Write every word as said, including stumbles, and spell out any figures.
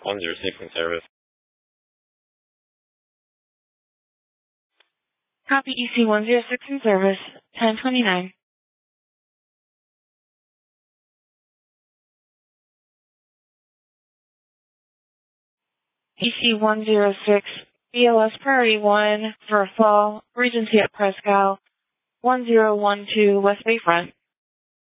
one zero six in service. Copy E C one zero six in service, ten twenty-nine. E C one zero six, B L S Priority one for a fall, Regency at Prescal, one zero one two West Bayfront.